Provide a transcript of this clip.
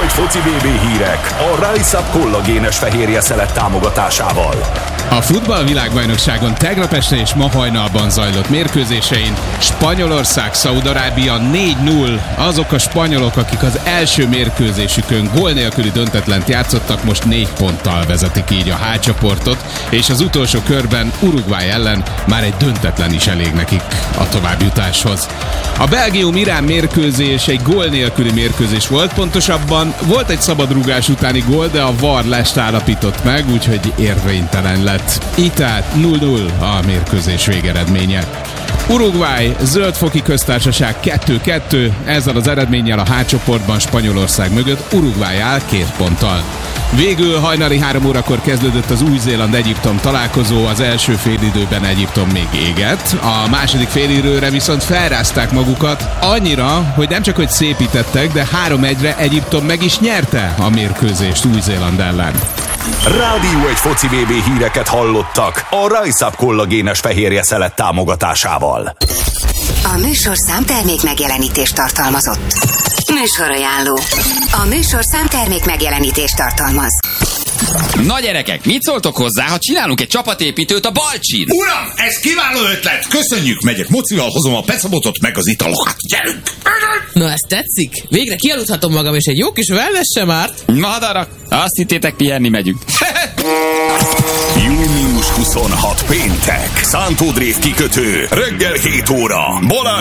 foci BB hírek a Rise Up kollagénes fehérje szelet támogatásával. A futballvilágbajnokságon tegnap este és ma hajnalban zajlott mérkőzésein Spanyolország-Szaúd-Arábia 4-0. Azok a spanyolok, akik az első mérkőzésükön gól nélküli döntetlent játszottak, most 4 ponttal vezetik így a H csoportot, és az utolsó körben Uruguay ellen már egy döntetlen is elég nekik a továbbjutáshoz. A Belgium-Irán mérkőzés egy gól nélküli mérkőzés volt, pontosabban volt egy szabadrúgás utáni gól, de a VAR lest állapított meg, úgyhogy érvénytelen lett. Így tehát 0-0 a mérkőzés végeredménye. Uruguay, Zöldfoki Köztársaság 2-2, ezzel az eredménnyel a H csoportban Spanyolország mögött Uruguay áll 2 ponttal. Végül hajnali 3 órakor kezdődött az Új-Zéland-Egyiptom találkozó, az első félidőben Egyiptom még égett, a második félidőre viszont felrázták magukat annyira, hogy nem csak hogy szépítettek, de 3-1-re Egyiptom meg is nyerte a mérkőzést Új-Zéland ellen. Rádió egy foci BB híreket hallottak a Rise Up kollagénes fehérje szelet támogatásával. A műsorszám termék megjelenítést tartalmazott. Műsorajánló. A műsorszám termék megjelenítést tartalmaz. Na gyerekek, mit szóltok hozzá, ha csinálunk egy csapatépítőt a Balcsin? Uram, ez kiváló ötlet! Köszönjük, megyek mocival, hozom a pecabotot meg az italokat. Gyerünk! Na, ez tetszik? Végre kialudhatom magam, és egy jó kis wellness sem árt. Madarak, azt hittétek, pihenni megyünk. Június 26 péntek, Szántódrév kikötő, reggel 7 óra, Balázs